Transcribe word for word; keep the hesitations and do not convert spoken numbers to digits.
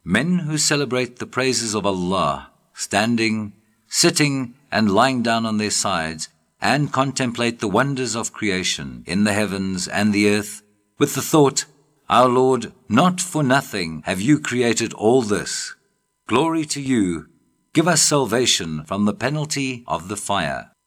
Men who celebrate the praises of Allah, standing, sitting, and lying down on their sides, and contemplate the wonders of creation in the heavens and the earth, with the thought, Our Lord, not for nothing have you created all this. Glory to you. Give us salvation from the penalty of the fire.